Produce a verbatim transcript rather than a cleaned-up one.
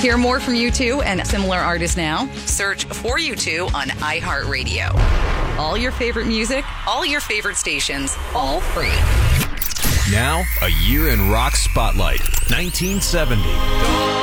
Hear more from U two and similar artists now? Search for U two on iHeartRadio. All your favorite music, all your favorite stations, all free. Now, a year in rock spotlight, nineteen seventy.